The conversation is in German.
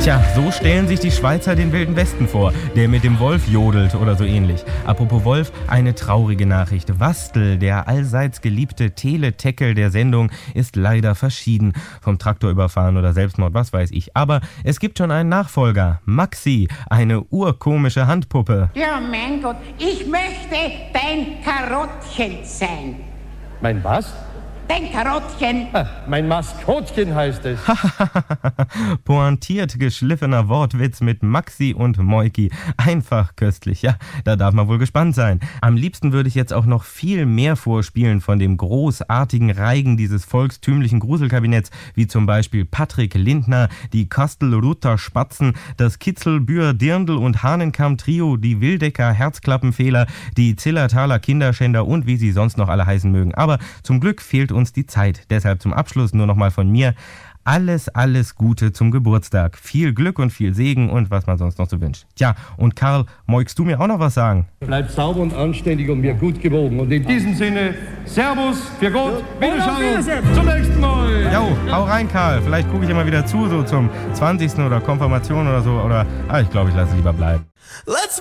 Tja, so stellen sich die Schweizer den Wilden Westen vor, der mit dem Wolf jodelt oder so ähnlich. Apropos Wolf, eine traurige Nachricht. Wastel, der allseits geliebte Teleteckel der Sendung, ist leider verschieden. Vom Traktor überfahren oder Selbstmord, was weiß ich. Aber es gibt schon einen Nachfolger. Maxi, eine urkomische Handpuppe. Ja, mein Gott, ich möchte dein Karottchen sein. Mein was? Dein Karottchen. Mein Maskottchen heißt es. Pointiert geschliffener Wortwitz mit Maxi und Moiki. Einfach köstlich, ja, da darf man wohl gespannt sein. Am liebsten würde ich jetzt auch noch viel mehr vorspielen von dem großartigen Reigen dieses volkstümlichen Gruselkabinetts, wie zum Beispiel Patrick Lindner, die Kastelruther Spatzen, das Kitzelbühr Dirndl und Hahnenkamm-Trio, die Wildecker Herzklappenfehler, die Zillertaler Kinderschänder und wie sie sonst noch alle heißen mögen. Aber zum Glück fehlt uns die Zeit. Deshalb zum Abschluss nur nochmal von mir. Alles Gute zum Geburtstag. Viel Glück und viel Segen und was man sonst noch so wünscht. Tja, und Karl, magst du mir auch noch was sagen? Bleib sauber und anständig und mir gut gewogen. Und in diesem Sinne, Servus, für Gott, Wiederschauen, zum nächsten Mal. Jo, hau rein, Karl. Vielleicht gucke ich immer wieder zu, so zum 20. oder Konfirmation oder so. Oder, ich glaube, ich lasse es lieber bleiben. Let's